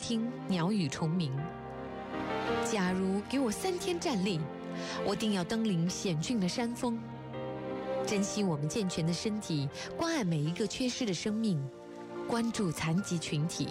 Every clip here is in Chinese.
听鸟语虫鸣。假如给我3天战力，我定要登临险峻的山峰，珍惜我们健全的身体，关爱每一个缺失的生命，关注残疾群体。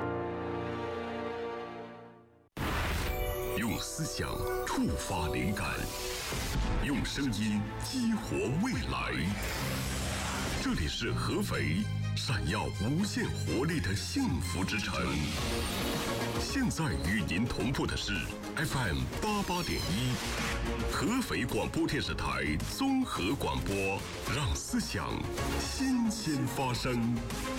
用思想触发灵感，用声音激活未来。这里是合肥，闪耀无限活力的幸福之城。现在与您同步的是 FM 88.1，合肥广播电视台综合广播，让思想新鲜发生。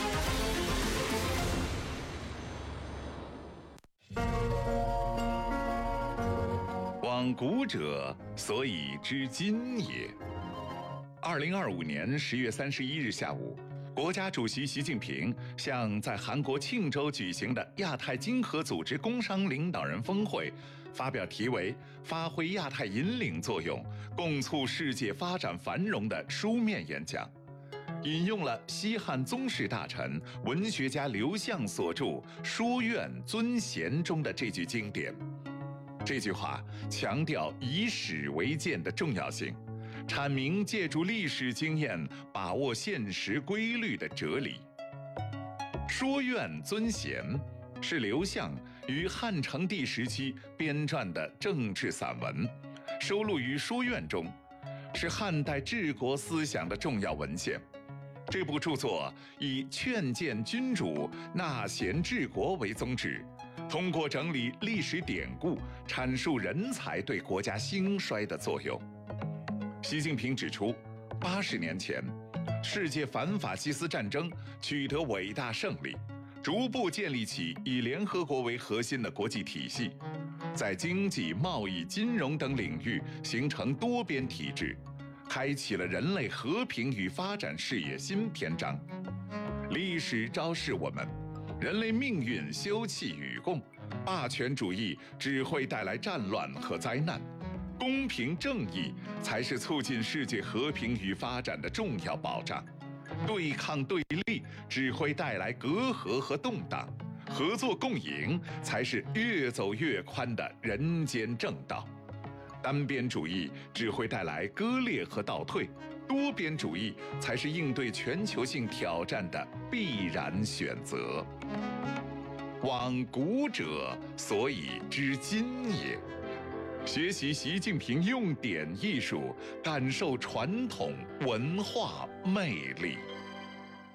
往古者，所以知今也。2025年10月31日下午，国家主席习近平向在韩国庆州举行的亚太经合组织工商领导人峰会发表题为“发挥亚太引领作用，共促世界发展繁荣”的书面演讲，引用了西汉宗室大臣、文学家刘向所著《书院尊贤》中的这句经典。这句话强调以史为鉴的重要性，阐明借助历史经验把握现实规律的哲理。说院尊贤是刘向于汉成帝时期编撰的政治散文，收录于《书院》中，是汉代治国思想的重要文献。这部著作以劝谏君主、纳贤治国为宗旨，通过整理历史典故，阐述人才对国家兴衰的作用。习近平指出，80年前，世界反法西斯战争取得伟大胜利，逐步建立起以联合国为核心的国际体系，在经济、贸易、金融等领域形成多边体制，开启了人类和平与发展事业新篇章。历史昭示我们，人类命运休戚与共，霸权主义只会带来战乱和灾难，公平正义才是促进世界和平与发展的重要保障。对抗对立只会带来隔阂和动荡，合作共赢才是越走越宽的人间正道。单边主义只会带来割裂和倒退，多边主义才是应对全球性挑战的必然选择。往古者，所以知今也。学习习近平用典艺术，感受传统文化魅力。